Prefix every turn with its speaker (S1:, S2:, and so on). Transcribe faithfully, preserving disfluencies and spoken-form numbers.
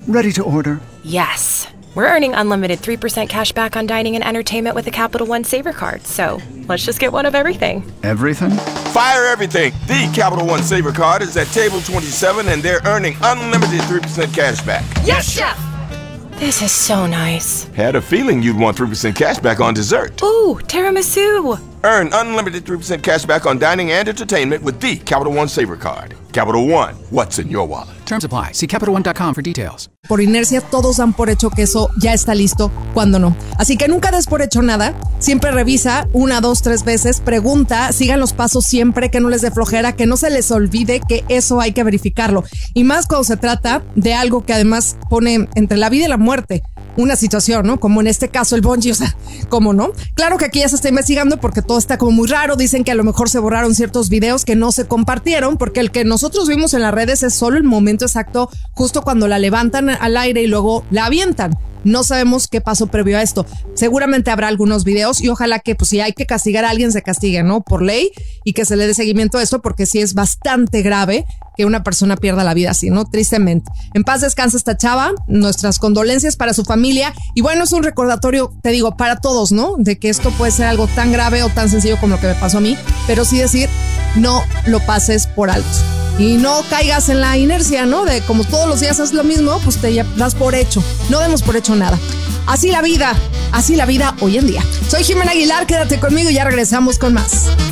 S1: Ready to order.
S2: Yes. We're earning unlimited three percent cash back on dining and entertainment with a Capital One Saver card. So let's just get one of everything.
S1: Everything?
S3: Fire everything. The Capital One Saver card is at table twenty-seven, and they're earning unlimited three percent cash back.
S2: Yes, Chef! This is so nice.
S3: Had a feeling you'd want three percent cash back on dessert.
S2: Ooh, tiramisu.
S3: Earn unlimited three percent cash back on dining and entertainment with the Capital One Saver card. Capital One, what's in your wallet?
S4: Terms apply. See Capital One dot com for details.
S5: Por inercia, todos dan por hecho que eso ya está listo, cuando no. Así que nunca des por hecho nada. Siempre revisa una, dos, tres veces. Pregunta, sigan los pasos siempre, que no les dé flojera, que no se les olvide que eso hay que verificarlo. Y más cuando se trata de algo que además pone entre la vida y la muerte una situación, ¿no? Como en este caso el bungee, o sea, ¿cómo no? Claro que aquí ya se está investigando porque todo está como muy raro. Dicen que a lo mejor se borraron ciertos videos que no se compartieron, porque el que nosotros vimos en las redes es solo el momento exacto, justo cuando la levantan al aire y luego la avientan. No sabemos qué pasó previo a esto. Seguramente habrá algunos videos y ojalá que, pues, si hay que castigar a alguien, se castigue, ¿no? Por ley, y que se le dé seguimiento a esto, porque sí es bastante grave que una persona pierda la vida así, ¿no? Tristemente. En paz descansa esta chava. Nuestras condolencias para su familia. Y bueno, es un recordatorio, te digo, para todos, ¿no? De que esto puede ser algo tan grave o tan sencillo como lo que me pasó a mí, pero sí decir, no lo pases por alto. Y no caigas en la inercia, ¿no? De como todos los días haces lo mismo, pues te das por hecho. No demos por hecho nada. Así la vida, así la vida hoy en día. Soy Jimena Aguilar, quédate conmigo y ya regresamos con más.